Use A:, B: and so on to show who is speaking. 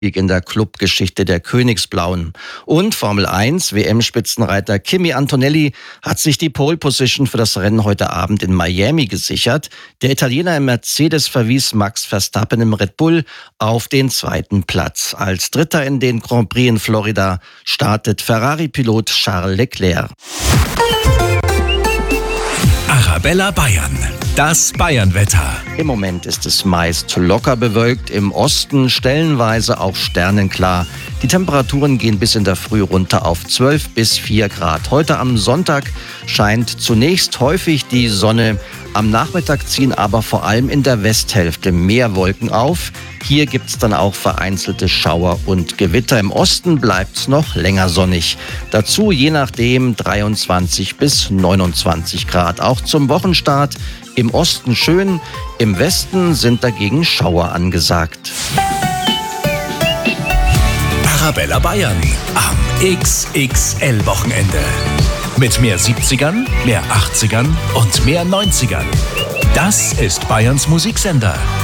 A: in der Clubgeschichte der Königsblauen. Und Formel 1 WM-Spitzenreiter Kimi Antonelli hat sich die Pole Position für das Rennen heute Abend in Miami gesichert. Der Italiener im Mercedes verwies Max Verstappen im Red Bull auf den zweiten Platz. Als Dritter in den Grand Prix in Florida startet Ferrari-Pilot Charles Leclerc.
B: Arabella Bayern, das Bayernwetter.
A: Im Moment ist es meist locker bewölkt, im Osten stellenweise auch sternenklar. Die Temperaturen gehen bis in der Früh runter auf 12 bis 4 Grad. Heute am Sonntag scheint zunächst häufig die Sonne. Am Nachmittag ziehen aber vor allem in der Westhälfte mehr Wolken auf. Hier gibt's dann auch vereinzelte Schauer und Gewitter. Im Osten bleibt's noch länger sonnig. Dazu je nachdem 23 bis 29 Grad. Auch zum Wochenstart im Osten schön, im Westen sind dagegen Schauer angesagt.
B: Arabella Bayern am XXL-Wochenende. Mit mehr 70ern, mehr 80ern und mehr 90ern. Das ist Bayerns Musiksender.